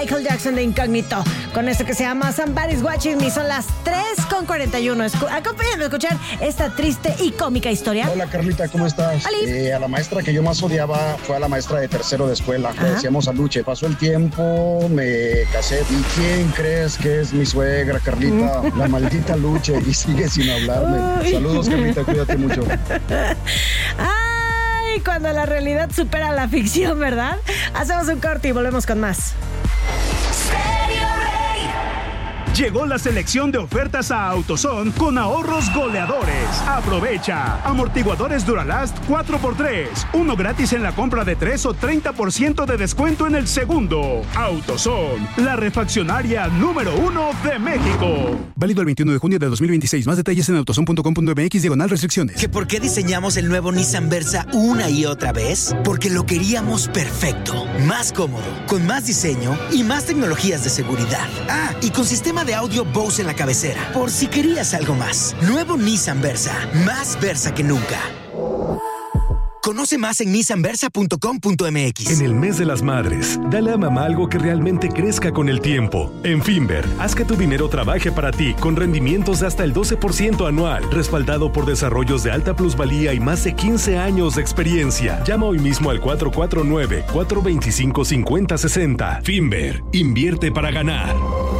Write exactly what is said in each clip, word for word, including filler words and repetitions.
Michael Jackson de Incógnito, con esto que se llama Somebody's Watching Me. Son las tres con cuarenta y uno. Escu- Acompáñenme a escuchar esta triste y cómica historia. Hola Carlita, ¿cómo estás? Eh, a la maestra que yo más odiaba fue a la maestra de tercero de escuela. Le decíamos a Luche. Pasó el tiempo, me casé. ¿Y quién crees que es mi suegra, Carlita? Mm. La maldita Luche. Y sigue sin hablarme. Uy. Saludos, Carlita, cuídate mucho. Ay, cuando la realidad supera la ficción, ¿verdad? Hacemos un corte y volvemos con más. Llegó la selección de ofertas a AutoZone con ahorros goleadores. Aprovecha. Amortiguadores Duralast cuatro por tres. Uno gratis en la compra de tres o treinta por ciento de descuento en el segundo. AutoZone, la refaccionaria número uno de México. Válido el veintiuno de junio de dos mil veintiséis. Más detalles en autozone punto com punto m x diagonal restricciones. ¿Que por qué diseñamos el nuevo Nissan Versa una y otra vez? Porque lo queríamos perfecto, más cómodo, con más diseño y más tecnologías de seguridad. Ah, y con sistema de audio Bose en la cabecera, por si querías algo más. Nuevo Nissan Versa, más Versa que nunca. Conoce más en nissan versa punto com punto m x. En el mes de las madres, dale a mamá algo que realmente crezca con el tiempo. En Finver, haz que tu dinero trabaje para ti con rendimientos de hasta el doce por ciento anual, respaldado por desarrollos de alta plusvalía y más de quince años de experiencia. Llama hoy mismo al cuatro cuatro nueve, cuatro dos cinco, cinco cero seis cero. Finver, invierte para ganar.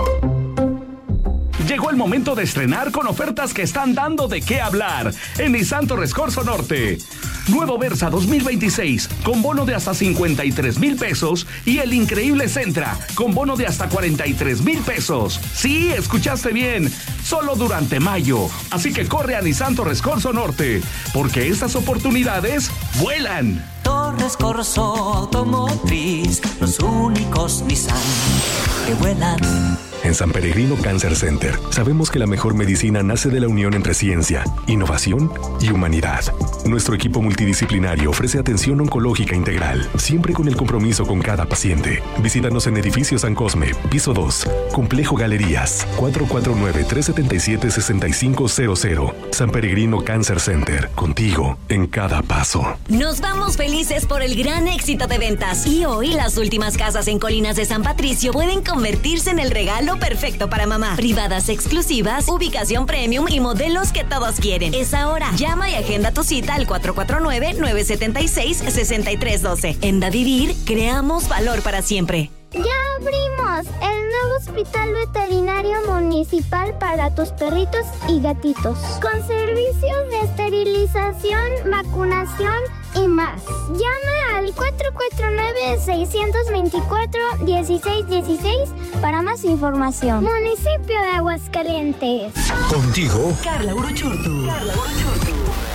Llegó el momento de estrenar con ofertas que están dando de qué hablar en Nissan Torres Corzo Norte. Nuevo Versa dos mil veintiséis con bono de hasta cincuenta y tres mil pesos y el increíble Sentra con bono de hasta cuarenta y tres mil pesos. Sí, escuchaste bien, solo durante mayo. Así que corre a Nissan Torres Corzo Norte, porque estas oportunidades vuelan. Torres Corzo Automotriz, los únicos Nissan que vuelan. En San Peregrino Cancer Center, sabemos que la mejor medicina nace de la unión entre ciencia, innovación y humanidad. Nuestro equipo multidisciplinario ofrece atención oncológica integral, siempre con el compromiso con cada paciente. Visítanos en Edificio San Cosme, piso dos, Complejo Galerías, cuatro cuatro nueve, tres siete siete, seis cinco cero cero. San Peregrino Cancer Center, contigo en cada paso. Nos vamos felices por el gran éxito de ventas. Y hoy las últimas casas en Colinas de San Patricio pueden convertirse en el regalo perfecto para mamá. Privadas exclusivas, ubicación premium y modelos que todos quieren. Es ahora. Llama y agenda tu cita al cuatro cuatro nueve, nueve siete seis, seis tres uno dos. En Da Vivir, creamos valor para siempre. ¡Ya abrimos! El nuevo hospital veterinario municipal para tus perritos y gatitos. Con servicios de esterilización, vacunación y más. Llama al cuatro cuatro nueve, seis dos cuatro, uno seis uno seis para más información. Municipio de Aguascalientes. Contigo, Carla Uruchurtu. Carla Uruchurtu.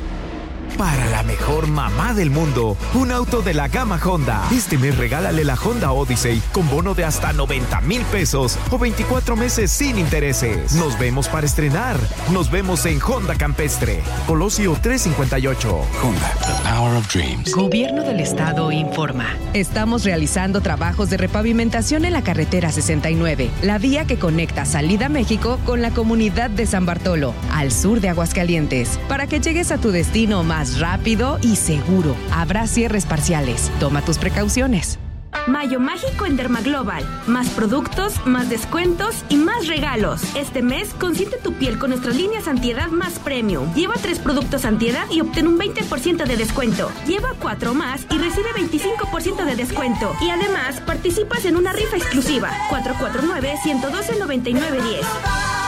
Para la mejor mamá del mundo, un auto de la gama Honda. Este mes regálale la Honda Odyssey con bono de hasta noventa mil pesos o veinticuatro meses sin intereses. Nos vemos para estrenar. Nos vemos en Honda Campestre, Colosio trescientos cincuenta y ocho. Honda, the power of dreams. Gobierno del Estado informa. Estamos realizando trabajos de repavimentación en la carretera sesenta y nueve, la vía que conecta Salida México con la comunidad de San Bartolo, al sur de Aguascalientes, para que llegues a tu destino más rápido y seguro. Habrá cierres parciales. Toma tus precauciones. Mayo mágico en Dermaglobal. Más productos, más descuentos y más regalos. Este mes, consiente tu piel con nuestras líneas antiedad más premium. Lleva tres productos antiedad y obtén un veinte por ciento de descuento. Lleva cuatro más y recibe veinticinco por ciento de descuento. Y además, participas en una rifa exclusiva. cuatro cuatro nueve, uno uno dos, nueve nueve uno cero.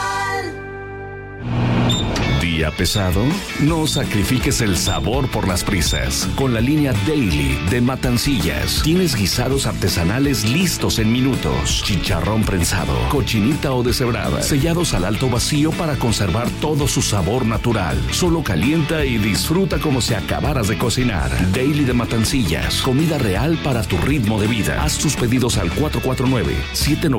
¿Día pesado? No sacrifiques el sabor por las prisas. Con la línea Daily de Matancillas, tienes guisados artesanales listos en minutos. Chicharrón prensado, cochinita o deshebrada, sellados al alto vacío para conservar todo su sabor natural. Solo calienta y disfruta como si acabaras de cocinar. Daily de Matancillas, comida real para tu ritmo de vida. Haz tus pedidos al cuatro cuatro nueve, siete nueve